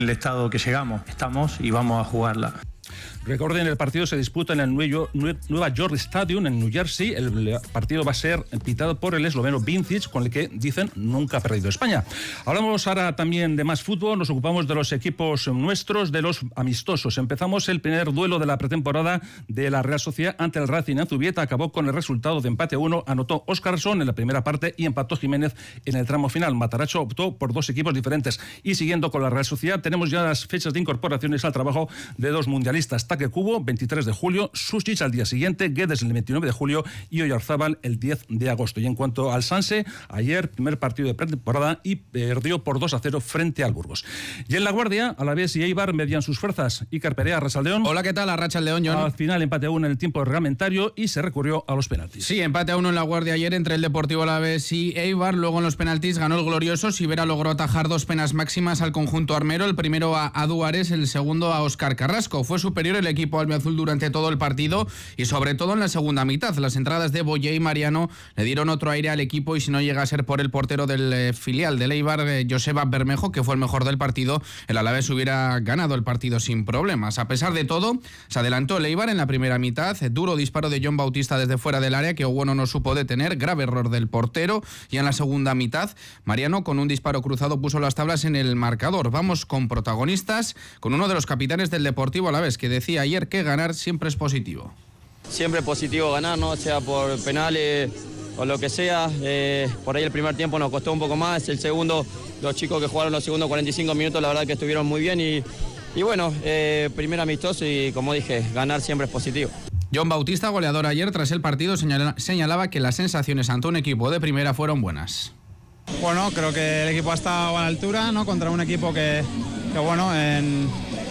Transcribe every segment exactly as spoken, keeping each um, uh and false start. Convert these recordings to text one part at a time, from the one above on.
el estado que llegamos. Estamos y vamos a jugarla. Recuerden, el partido se disputa en el Nueva York Stadium, en New Jersey. El partido va a ser pitado por el esloveno Vincic, con el que, dicen, nunca ha perdido España. Hablamos ahora también de más fútbol. Nos ocupamos de los equipos nuestros, de los amistosos. Empezamos el primer duelo de la pretemporada de la Real Sociedad ante el Racing en Zubieta. Acabó con el resultado de empate a uno. Anotó Óscarson en la primera parte y empató Jiménez en el tramo final. Mataracho optó por dos equipos diferentes. Y siguiendo con la Real Sociedad, tenemos ya las fechas de incorporaciones al trabajo de dos mundialistas. Taque Cubo, veintitrés de julio, Susic al día siguiente, Guedes el veintinueve de julio y Oyarzábal el diez de agosto. Y en cuanto al Sanse, ayer primer partido de pretemporada y perdió por dos a cero frente al Burgos. Y en La Guardia, Alavés y Eibar medían sus fuerzas. Iker Perea, Arrachaldeón. Hola, ¿qué tal? Arrachaldeón, John. Al final empate a uno en el tiempo reglamentario y se recurrió a los penaltis. Sí, empate a uno en La Guardia ayer entre el Deportivo Alavés y Eibar. Luego en los penaltis ganó el glorioso. Sivera logró atajar dos penas máximas al conjunto armero. El primero a Adu Ares, el segundo a Óscar Carrasco. Fue superior el equipo albiazul durante todo el partido y sobre todo en la segunda mitad. Las entradas de Boye y Mariano le dieron otro aire al equipo y si no llega a ser por el portero del eh, filial del Eibar, eh, Joseba Bermejo, que fue el mejor del partido, el Alavés hubiera ganado el partido sin problemas. A pesar de todo, se adelantó el Eibar en la primera mitad. Duro disparo de John Bautista desde fuera del área que Oguono no supo detener. Grave error del portero. Y en la segunda mitad, Mariano con un disparo cruzado puso las tablas en el marcador. Vamos con protagonistas, con uno de los capitanes del Deportivo Alavés que decía ayer que ganar siempre es positivo. Siempre es positivo ganar, ¿no? Sea por penales o lo que sea. Eh, por ahí el primer tiempo nos costó un poco más. El segundo, los chicos que jugaron los segundos cuarenta y cinco minutos, la verdad que estuvieron muy bien. Y, y bueno, eh, primer amistoso y como dije, ganar siempre es positivo. John Bautista, goleador ayer, tras el partido señala, señalaba que las sensaciones ante un equipo de primera fueron buenas. Bueno, creo que el equipo ha estado a la altura, ¿no? Contra un equipo que, que bueno, en...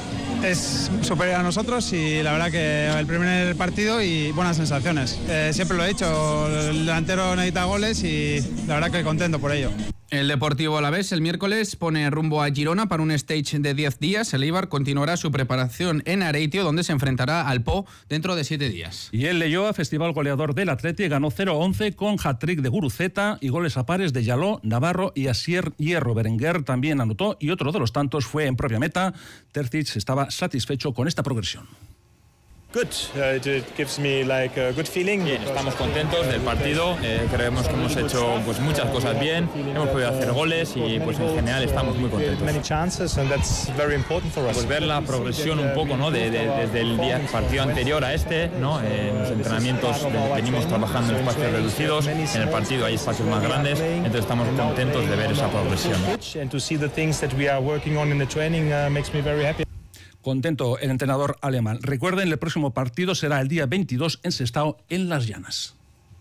es superior a nosotros y la verdad que el primer partido y buenas sensaciones. Eh, siempre lo he dicho, el delantero necesita goles y la verdad que contento por ello. El Deportivo Alavés el miércoles pone rumbo a Girona para un stage de diez días. El Eibar continuará su preparación en Areitio, donde se enfrentará al Po dentro de siete días. Y el Leioa, festival goleador del Atleti, ganó cero a once con hat-trick de Guruceta y goles a pares de Yaló, Navarro y Asier Hierro. Berenguer también anotó y otro de los tantos fue en propia meta. Terzic estaba satisfecho con esta progresión. Good. Uh, it gives me like a good feeling. Bien, estamos contentos del partido. Eh, creemos que hemos hecho pues muchas cosas bien. Hemos podido hacer goles y pues en general estamos muy contentos. Many chances and that's very important for us. Pues ver la progresión un poco, ¿no? De, de, desde el día, partido anterior a este, ¿no? En los entrenamientos venimos trabajando en espacios reducidos. En el partido hay espacios más grandes. Entonces estamos contentos de ver esa progresión. And to see the things that we are working on in the training uh, makes me very happy. Contento el entrenador alemán. Recuerden, el próximo partido será el día veintidós en Sestao, en Las Llanas.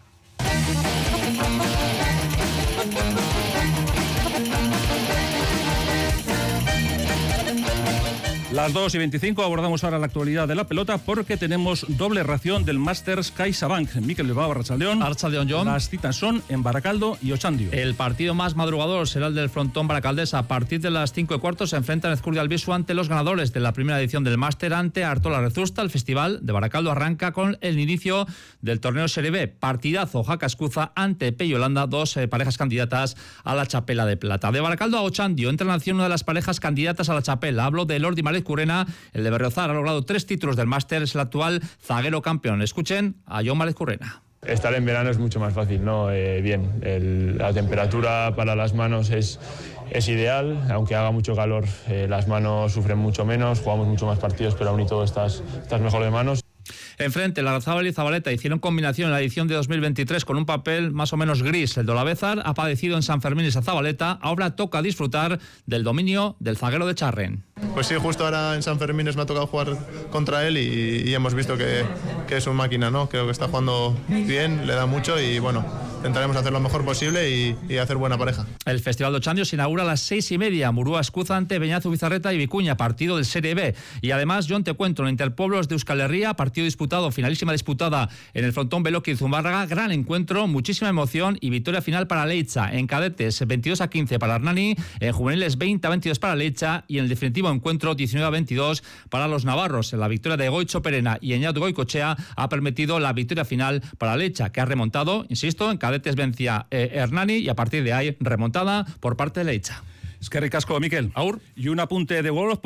Las dos y veinticinco abordamos ahora la actualidad de la pelota porque tenemos doble ración del Masters CaixaBank. Mikel Bilbao, Arratsaldeón. Arratsaldeón, John. Las citas son en Baracaldo y Ochandio. El partido más madrugador será el del frontón baracaldés. A partir de las cinco y cuarto se enfrentan Ezcurdia Albisu ante los ganadores de la primera edición del Máster ante Artola Rezusta. El festival de Baracaldo arranca con el inicio del torneo Serie B. Partidazo Jaca Escuza ante Peyolanda, dos eh, parejas candidatas a la Chapela de Plata. De Baracaldo a Ochandio entra en acción una de las parejas candidatas a la Chapela. Hablo de Lordi Malet Currena. El de Berriozar ha logrado tres títulos del máster, es el actual zaguero campeón. Escuchen a John Malet Currena. Estar en verano es mucho más fácil, ¿no? Eh, bien, el, la temperatura para las manos es, es ideal, aunque haga mucho calor, eh, las manos sufren mucho menos, jugamos mucho más partidos, pero aún y todo estás, estás mejor de manos. Enfrente, Larrazábal y Zabaleta hicieron combinación en la edición de dos mil veintitrés con un papel más o menos gris. El de Olavезar ha padecido en San Fermín y Zabaleta. Ahora toca disfrutar del dominio del zaguero de Charren. Pues sí, justo ahora en San Fermín me ha tocado jugar contra él y, y hemos visto que, que es un máquina, ¿no? Creo que está jugando bien, le da mucho y bueno, intentaremos hacer lo mejor posible y, y hacer buena pareja. El Festival de Ochandio se inaugura a las seis y media. Murúa Escuza ante Beñazo Bizarreta y Vicuña, partido del Serie B. Y además, John, te cuento, en Interpueblos de Euskal Herria, partido disputado, finalísima disputada en el frontón Beloki y Zumárraga, gran encuentro, muchísima emoción y victoria final para Leitza. En cadetes, veintidós a quince para Hernani, en juveniles veinte a veintidós para Leitza y en el definitivo encuentro diecinueve a veintidós para los navarros. La victoria de Goicho Perena y Eñat Goicochea ha permitido la victoria final para Leitza, que ha remontado, insisto, en cadetes vencía eh, Hernani y a partir de ahí remontada por parte de Leitza. Es que ricasco, Miquel. Aur. Y un apunte de Wolof.